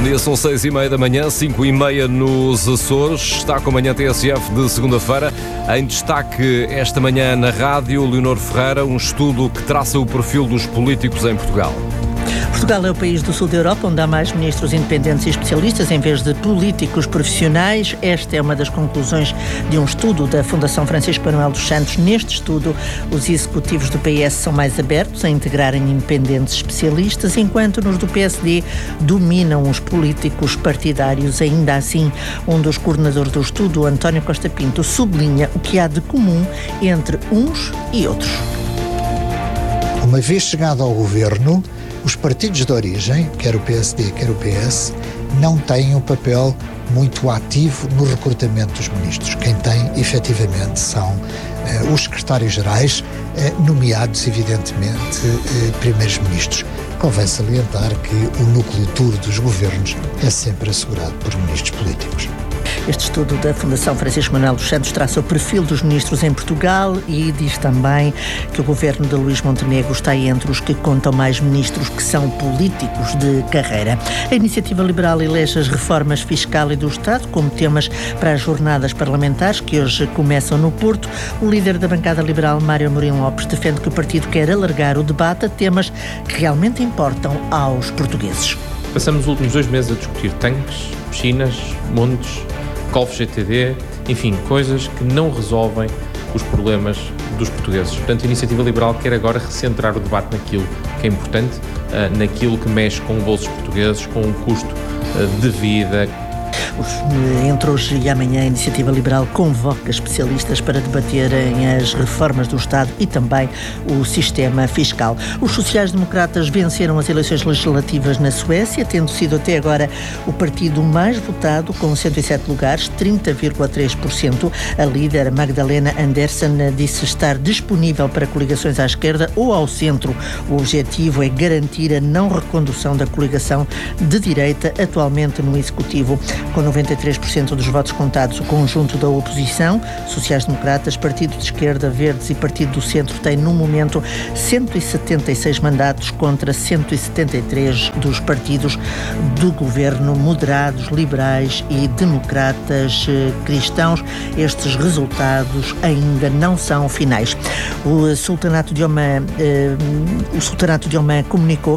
dia, são 6h30 da manhã, 5h30 nos Açores. Está com a manhã TSF de segunda-feira. Em destaque esta manhã na rádio, Leonor Ferreira, um estudo que traça o perfil dos políticos em Portugal. Portugal é o país do sul da Europa onde há mais ministros independentes e especialistas em vez de políticos profissionais. Esta é uma das conclusões de um estudo da Fundação Francisco Manuel dos Santos. Neste estudo, os executivos do PS são mais abertos a integrarem independentes especialistas, enquanto nos do PSD dominam os políticos partidários. Ainda assim, um dos coordenadores do estudo, António Costa Pinto, sublinha o que há de comum entre uns e outros. Uma vez chegado ao governo, os partidos de origem, quer o PSD, quer o PS, não têm um papel muito ativo no recrutamento dos ministros. Quem tem, efetivamente, são os secretários-gerais, nomeados, evidentemente, primeiros ministros. Convém salientar que o núcleo duro dos governos é sempre assegurado por ministros políticos. Este estudo da Fundação Francisco Manuel dos Santos traça o perfil dos ministros em Portugal e diz também que o governo de Luís Montenegro está entre os que contam mais ministros que são políticos de carreira. A Iniciativa Liberal elege as reformas fiscal e do Estado como temas para as jornadas parlamentares que hoje começam no Porto. O líder da bancada liberal, Mário Amorim Lopes, defende que o partido quer alargar o debate a temas que realmente importam aos portugueses. Passamos os últimos 2 meses a discutir tanques, piscinas, montes, golfos GTD, enfim, coisas que não resolvem os problemas dos portugueses. Portanto, a Iniciativa Liberal quer agora recentrar o debate naquilo que é importante, naquilo que mexe com bolsos portugueses, com o custo de vida. Entre hoje e amanhã, a Iniciativa Liberal convoca especialistas para debaterem as reformas do Estado e também o sistema fiscal. Os sociais-democratas venceram as eleições legislativas na Suécia, tendo sido até agora o partido mais votado, com 107 lugares, 30,3%. A líder, Magdalena Andersson, disse estar disponível para coligações à esquerda ou ao centro. O objetivo é garantir a não recondução da coligação de direita atualmente no Executivo. Com 93% dos votos contados, o conjunto da oposição, sociais-democratas, Partido de Esquerda, Verdes e Partido do Centro, tem no momento 176 mandatos contra 173 dos partidos do governo, moderados, liberais e democratas cristãos. Estes resultados ainda não são finais. O Sultanato de Omã comunicou